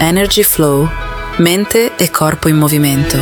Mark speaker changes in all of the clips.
Speaker 1: Energy Flow, mente e corpo in movimento.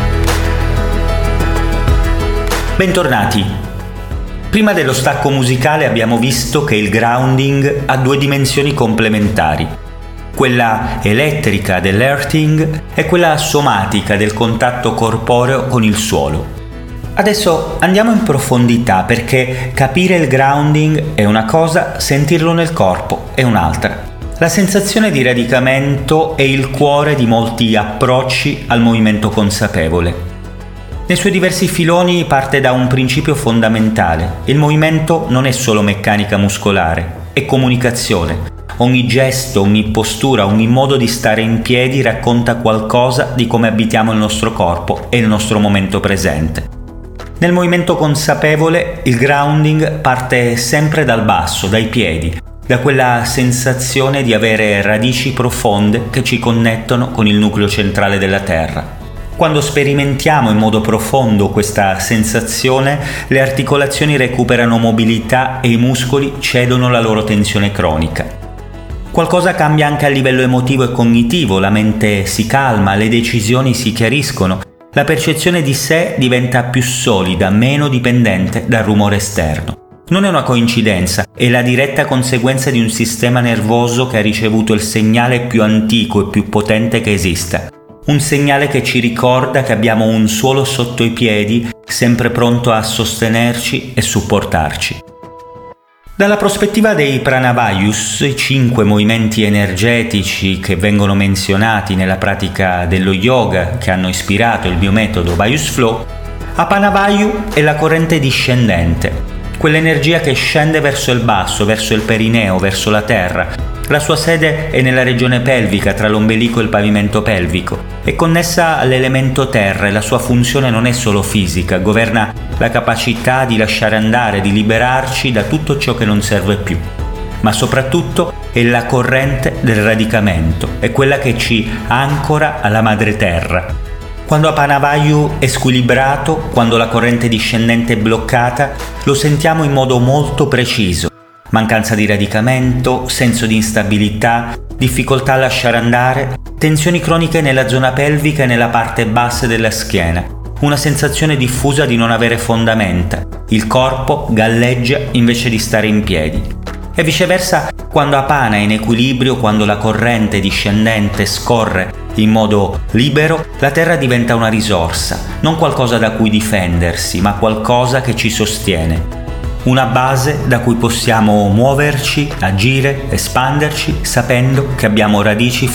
Speaker 2: Bentornati. Prima dello stacco musicale abbiamo visto che il grounding ha due dimensioni complementari, quella elettrica dell'earthing e quella somatica del contatto corporeo con il suolo. Adesso andiamo in profondità perché capire il grounding è una cosa, sentirlo nel corpo è un'altra. La sensazione di radicamento è il cuore di molti approcci al movimento consapevole. Nei suoi diversi filoni parte da un principio fondamentale: il movimento non è solo meccanica muscolare, è comunicazione. Ogni gesto, ogni postura, ogni modo di stare in piedi racconta qualcosa di come abitiamo il nostro corpo e il nostro momento presente. Nel movimento consapevole il grounding parte sempre dal basso, dai piedi, da quella sensazione di avere radici profonde che ci connettono con il nucleo centrale della Terra. Quando sperimentiamo in modo profondo questa sensazione, le articolazioni recuperano mobilità e i muscoli cedono la loro tensione cronica. Qualcosa cambia anche a livello emotivo e cognitivo, la mente si calma, le decisioni si chiariscono, la percezione di sé diventa più solida, meno dipendente dal rumore esterno. Non è una coincidenza, è la diretta conseguenza di un sistema nervoso che ha ricevuto il segnale più antico e più potente che esista. Un segnale che ci ricorda che abbiamo un suolo sotto i piedi, sempre pronto a sostenerci e supportarci. Dalla prospettiva dei Pranavayus, i 5 movimenti energetici che vengono menzionati nella pratica dello yoga che hanno ispirato il mio metodo Vayus Flow, Apanavayu è la corrente discendente, quell'energia che scende verso il basso, verso il perineo, verso la terra. La sua sede è nella regione pelvica, tra l'ombelico e il pavimento pelvico. È connessa all'elemento terra e la sua funzione non è solo fisica, governa la capacità di lasciare andare, di liberarci da tutto ciò che non serve più. Ma soprattutto è la corrente del radicamento, è quella che ci ancora alla madre terra. Quando Apanavayu è squilibrato, quando la corrente discendente è bloccata, lo sentiamo in modo molto preciso. Mancanza di radicamento, senso di instabilità, difficoltà a lasciare andare, tensioni croniche nella zona pelvica e nella parte bassa della schiena, una sensazione diffusa di non avere fondamenta. Il corpo galleggia invece di stare in piedi. E viceversa, quando Apana è in equilibrio, quando la corrente discendente scorre in modo libero, la terra diventa una risorsa, non qualcosa da cui difendersi, ma qualcosa che ci sostiene. Una base da cui possiamo muoverci, agire, espanderci, sapendo che abbiamo radici